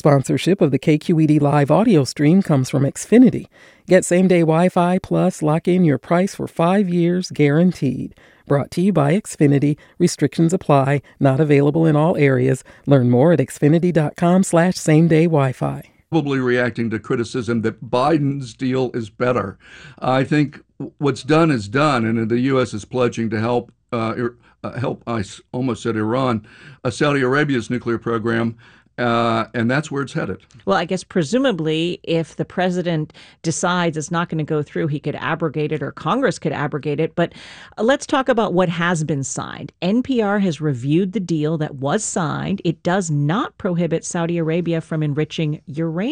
Sponsorship of the KQED live audio stream comes from Xfinity. Get same-day Wi-Fi plus lock in your price for 5 years guaranteed. Brought to you by Xfinity. Restrictions apply. Not available in all areas. Learn more at xfinity.com/same-day Wi-Fi. Probably reacting to criticism that Biden's deal is better. I think what's done is done, and the U.S. is pledging to help, I almost said Iran, Saudi Arabia's nuclear program. And that's where it's headed. Well, I guess presumably if the president decides it's not going to go through, he could abrogate it or Congress could abrogate it. But let's talk about what has been signed. NPR has reviewed the deal that was signed. It does not prohibit Saudi Arabia from enriching uranium.